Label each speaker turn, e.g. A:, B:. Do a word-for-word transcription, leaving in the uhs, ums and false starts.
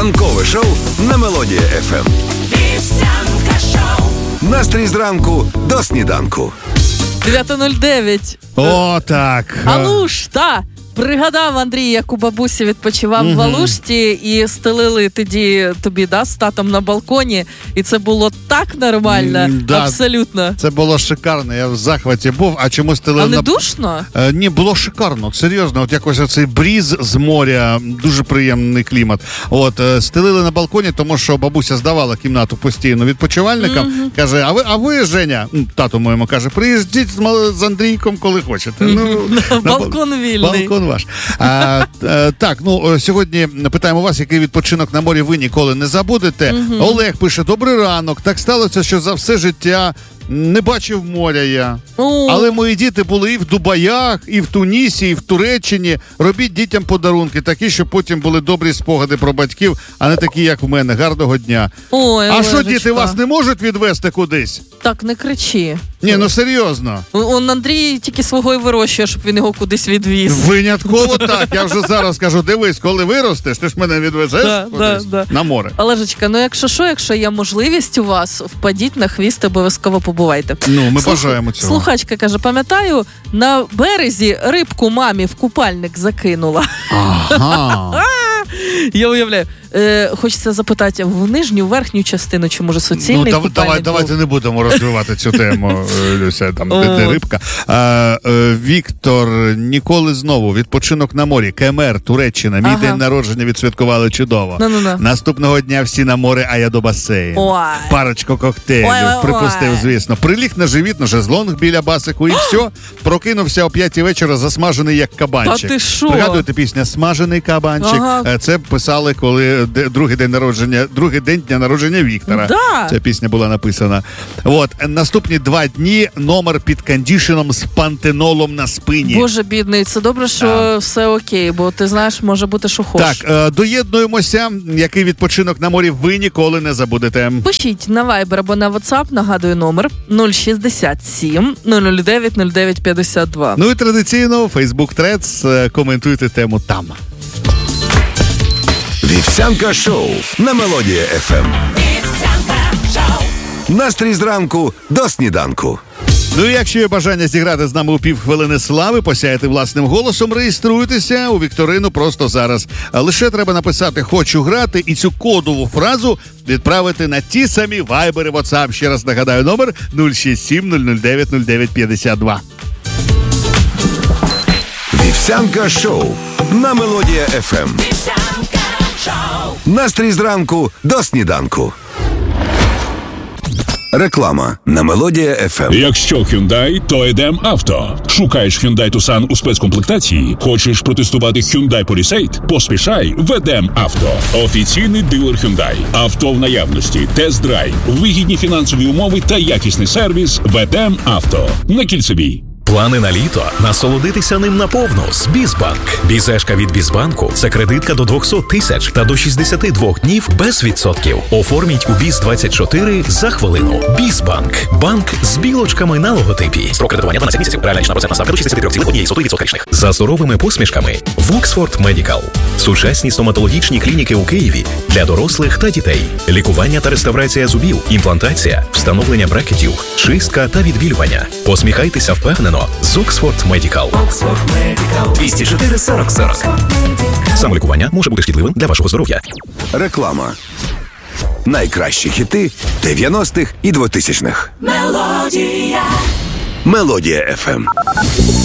A: Ранкове шоу на Мелодія еф ем. Вівсянка шоу. Настрій зранку до сніданку.
B: дев'ята нуль дев'ять.
C: О, так.
B: Алушта. Пригадав, Андрій, як у бабусі відпочивав mm-hmm. в Алушті і стелили тоді тобі, да, з татом на балконі. І це було так нормально, mm, да, абсолютно.
C: Це було шикарно, я в захваті був. А чому стелили
B: А не
C: на...
B: душно?
C: Е, ні, було шикарно, серйозно. От якось оцей бріз з моря, дуже приємний клімат. От, е, стелили на балконі, тому що бабуся здавала кімнату постійно відпочивальникам. Mm-hmm. Каже, а ви, а ви, Женя, тато моєму каже, приїздіть з, з Андрійком, коли хочете. Ну,
B: балкон
C: на,
B: вільний.
C: Балкон ваш. А, а, так, ну, сьогодні питаємо вас, який відпочинок на морі ви ніколи не забудете. Mm-hmm. Олег пише, добрий ранок. Так сталося, що за все життя не бачив моря я. Oh. Але мої діти були і в Дубаях, і в Тунісі, і в Туреччині. Робіть дітям подарунки, такі, щоб потім були добрі спогади про батьків, а не такі, як в мене. Гарного дня.
B: Ой,
C: а що, діти вас не можуть відвезти кудись?
B: Так, не кричи.
C: Ні, ну серйозно.
B: Он Андрій тільки свого і вирощує, щоб він його кудись відвіз.
C: Винятково так. Я вже зараз кажу, дивись, коли виростеш, ти ж мене відвезеш
B: да,
C: кудись
B: да, да.
C: на море.
B: Олежечка, ну якщо що, якщо є можливість у вас, впадіть на хвіст, обов'язково побувайте.
C: Ну, ми
B: Слух...
C: бажаємо цього.
B: Слухачка каже, пам'ятаю, на березі рибку мамі в купальник закинула.
C: Ага.
B: Я уявляю. Е, хочеться запитати, в нижню, верхню частину, чи може суцільний
C: ну,
B: купальник
C: давай,
B: був?
C: Давайте не будемо розвивати цю тему, Люся, там, де, де рибка. А, е, Віктор, ніколи знову, відпочинок на морі, КМР, Туреччина, мій ага. день народження відсвяткували чудово.
B: Ну-ну-ну.
C: Наступного дня всі на море, а я до басейну.
B: Ой.
C: Парочку коктейлів,
B: Ой-ой-ой.
C: припустив, звісно. Приліг на живіт, на шезлонг біля басику і все. Прокинувся о п'ятій вечора, засмажений як кабанчик.
B: Та ти шо?
C: Пригадуєте пісня «Смажений кабанчик»?
B: Ага.
C: Це писали, коли де, другий день народження, другий день дня народження Віктора.
B: Да.
C: Ця пісня була написана. От, наступні два дні номер під кондішеном з пантенолом на спині.
B: Боже, бідний, це добре, що а. все окей, бо ти знаєш, може бути, що хочеш.
C: Так, е, доєднуємося, який відпочинок на морі ви ніколи не забудете.
B: Пишіть на Viber або на WhatsApp, нагадую номер нуль шістдесят сім нуль нуль дев'ять нуль дев'ять п'ятдесят два.
C: Ну і традиційно Facebook Threads, коментуйте тему там.
A: Вівсянка шоу на Мелодія еф ем. Настрій зранку до сніданку.
C: Ну і якщо є бажання зіграти з нами у півхвилини слави, посяяти власним голосом, реєструйтеся у вікторину просто зараз. Лише треба написати «Хочу грати» і цю кодову фразу відправити на ті самі Viber і WhatsApp. Ще раз нагадаю, номер нуль шість сім нуль нуль дев'ять нуль дев'ять п'ятдесят два.
A: Вівсянка шоу на Мелодія еф ем. Настрій зранку до сніданку. Реклама на Мелодія еф ем.
D: Якщо Hyundai, то Едем Авто. Шукаєш Hyundai Tucson у спецкомплектації? Хочеш протестувати Hyundai Palisade? Поспішай в Едем Авто. Офіційний дилер Hyundai. Авто в наявності, тест-драйв, вигідні фінансові умови та якісний сервіс в Едем Авто. На Кільцевій.
E: Плани на літо? Насолодитися ним наповну з Бізбанк. Бізешка від Бізбанку – це кредитка до двісті тисяч та до шістдесят два днів без відсотків. Оформіть у Біз двадцять чотири за хвилину. Бізбанк. Банк з білочками на логотипі. Строк кредитування дванадцять місяців. Реальна річна процентна ставка до шістдесят три цілих одна сотих відсотка річних. За суровими посмішками в Oxford Medical. Сучасні стоматологічні клініки у Києві для дорослих та дітей. Лікування та реставрація зубів, імплантація, встановлення брекетів, чистка та відбілювання. Посміхайтеся впевнено з Oxford Medical. Oxford Medical. двісті чотири сорок сорок. Самолікування може бути шкідливим для вашого здоров'я.
A: Реклама. Найкращі хіти дев'яностих і двотисячних. Мелодія. Мелодія еф ем.